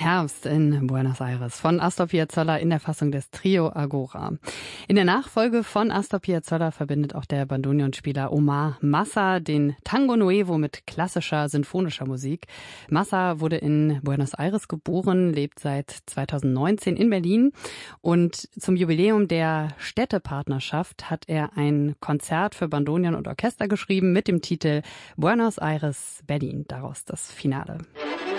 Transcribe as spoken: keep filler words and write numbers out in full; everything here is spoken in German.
Herbst in Buenos Aires von Astor Piazzolla in der Fassung des Trio Agora. In der Nachfolge von Astor Piazzolla verbindet auch der Bandoneonspieler Omar Massa den Tango Nuevo mit klassischer sinfonischer Musik. Massa wurde in Buenos Aires geboren, lebt seit zweitausendneunzehn in Berlin und zum Jubiläum der Städtepartnerschaft hat er ein Konzert für Bandoneon und Orchester geschrieben mit dem Titel Buenos Aires Berlin. Daraus das Finale.